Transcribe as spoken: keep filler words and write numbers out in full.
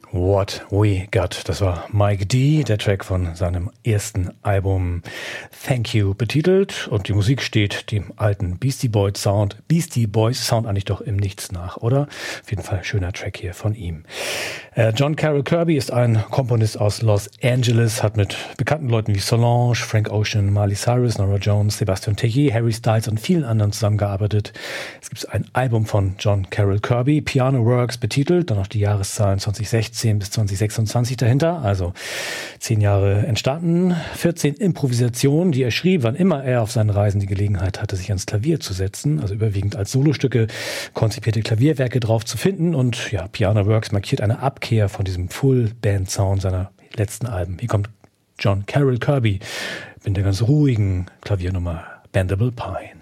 What We Got. Das war Mike D., der Track von seinem ersten Album Thank You betitelt. Und die Musik steht dem alten Beastie Boys Sound, Beastie Boys Sound eigentlich doch im Nichts nach, oder? Auf jeden Fall schöner Track hier von ihm. Äh, John Carroll Kirby ist ein Komponist aus Los Angeles, hat mit bekannten Leuten wie Solange, Frank Ocean, Miley Cyrus, Nora Jones, Sebastian Tellier, Harry Styles und vielen anderen zusammengearbeitet. Es gibt ein Album von John Carroll Kirby, Piano Works betitelt, dann noch die Jahreszahlen zwanzig sechzehn bis zwanzig sechsundzwanzig dahinter, also zehn Jahre entstanden, vierzehn Improvisationen, die er schrieb, wann immer er auf seinen Reisen die Gelegenheit hatte, sich ans Klavier zu setzen, also überwiegend als Solostücke konzipierte Klavierwerke drauf zu finden, und ja, Piano Works markiert eine Abkehr von diesem Full-Band-Sound seiner letzten Alben. Hier kommt John Carroll Kirby mit der ganz ruhigen Klaviernummer Bendable Pine.